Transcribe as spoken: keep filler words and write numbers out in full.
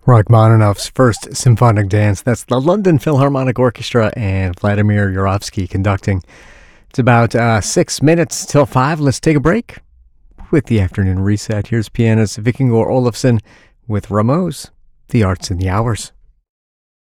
Rachmaninoff's First Symphonic Dance. That's the London Philharmonic Orchestra and Vladimir Yurovsky conducting. It's about uh, six minutes till five. Let's take a break with the afternoon reset. Here's pianist Vikingur Olafsson with Ramos, The Arts and the Hours.